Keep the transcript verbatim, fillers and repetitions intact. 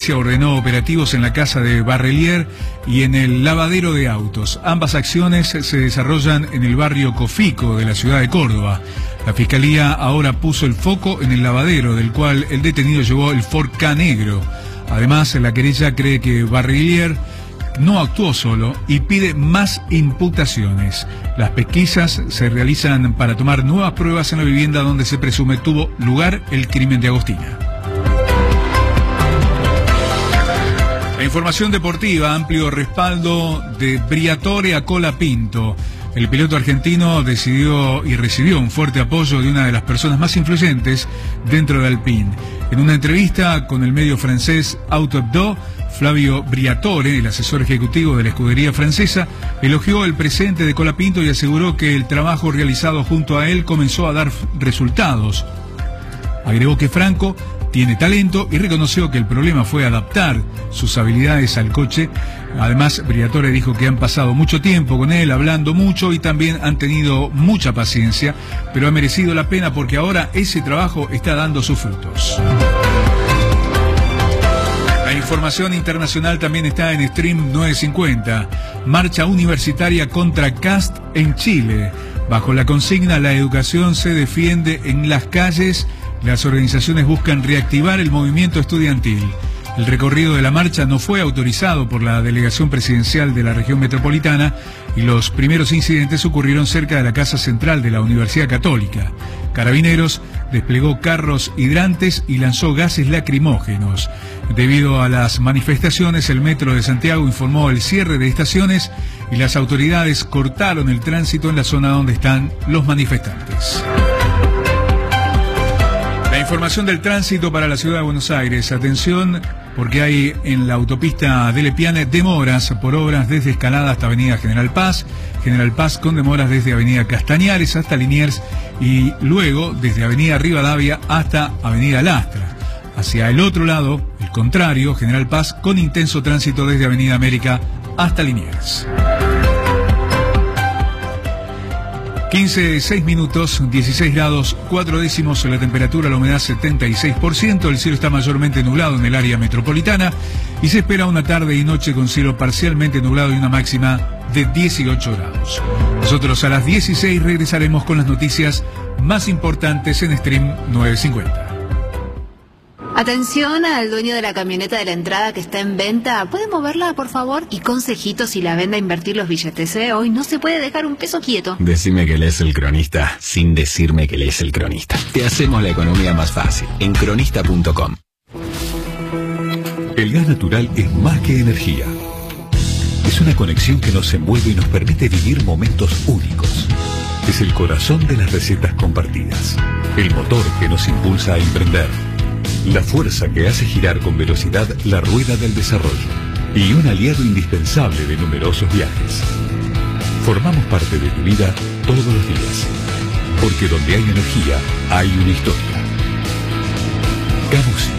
policía ordenó operativos en la casa de Barrelier y en el lavadero de autos. Ambas acciones se desarrollan en el barrio Cofico de la ciudad de Córdoba. La fiscalía ahora puso el foco en el lavadero, del cual el detenido llevó el Ford Ka negro. Además, la querella cree que Barrelier no actuó solo y pide más imputaciones. Las pesquisas se realizan para tomar nuevas pruebas en la vivienda donde se presume tuvo lugar el crimen de Agostina. La información deportiva, amplio respaldo de Briatore a Colapinto. El piloto argentino decidió y recibió un fuerte apoyo de una de las personas más influyentes dentro de Alpine. En una entrevista con el medio francés Auto Hebdo, Flavio Briatore, el asesor ejecutivo de la escudería francesa, elogió el presente de Colapinto y aseguró que el trabajo realizado junto a él comenzó a dar resultados. Agregó que Franco tiene talento y reconoció que el problema fue adaptar sus habilidades al coche. Además, Briatore dijo que han pasado mucho tiempo con él, hablando mucho, y también han tenido mucha paciencia, pero ha merecido la pena porque ahora ese trabajo está dando sus frutos. La información internacional también está en Stream novecientos cincuenta. Marcha universitaria contra Cast en Chile. Bajo la consigna "La educación se defiende en las calles", las organizaciones buscan reactivar el movimiento estudiantil. El recorrido de la marcha no fue autorizado por la delegación presidencial de la región metropolitana y los primeros incidentes ocurrieron cerca de la casa central de la Universidad Católica. Carabineros desplegó carros hidrantes y lanzó gases lacrimógenos. Debido a las manifestaciones, el Metro de Santiago informó el cierre de estaciones y las autoridades cortaron el tránsito en la zona donde están los manifestantes. La información del tránsito para la ciudad de Buenos Aires. Atención, porque hay en la autopista de Lepiane demoras por obras desde Escalada hasta Avenida General Paz, General Paz con demoras desde Avenida Castañares hasta Liniers y luego desde Avenida Rivadavia hasta Avenida Lastra. Hacia el otro lado, el contrario, General Paz con intenso tránsito desde Avenida América hasta Liniers. quince, seis minutos, dieciséis grados, cuatro décimos la temperatura, la humedad setenta y seis por ciento, el cielo está mayormente nublado en el área metropolitana y se espera una tarde y noche con cielo parcialmente nublado y una máxima de dieciocho grados. Nosotros a las dieciséis regresaremos con las noticias más importantes en Stream novecientos cincuenta. Atención al dueño de la camioneta de la entrada que está en venta. ¿Puede moverla, por favor? Y consejitos si la vende a invertir los billetes, ¿eh? Hoy no se puede dejar un peso quieto. Decime que lees El Cronista, sin decirme que lees El Cronista. Te hacemos la economía más fácil en cronista punto com. El gas natural es más que energía. Es una conexión que nos envuelve y nos permite vivir momentos únicos. Es el corazón de las recetas compartidas. El motor que nos impulsa a emprender. La fuerza que hace girar con velocidad la rueda del desarrollo y un aliado indispensable de numerosos viajes. Formamos parte de tu vida todos los días, porque donde hay energía hay una historia. Camusi.